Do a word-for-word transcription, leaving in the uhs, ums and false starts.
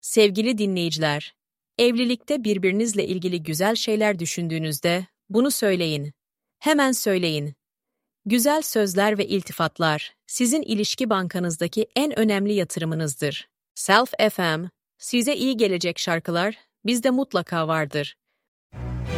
Sevgili dinleyiciler, evlilikte birbirinizle ilgili güzel şeyler düşündüğünüzde bunu söyleyin. Hemen söyleyin. Güzel sözler ve iltifatlar sizin ilişki bankanızdaki en önemli yatırımınızdır. Self F M, size iyi gelecek şarkılar bizde mutlaka vardır.